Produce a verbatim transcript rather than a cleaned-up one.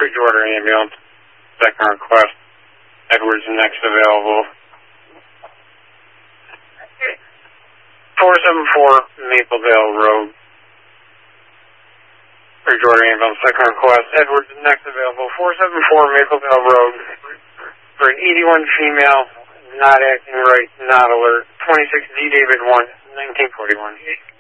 Bridgewater ambulance. Second request. Edwards next available. four seven four Mapleville Road. Bridgewater ambulance. Second request. Edwards next available. four seven four Mapleville Road. For an eighty-one female, not acting right, not alert. twenty-six D David one, nineteen forty-one.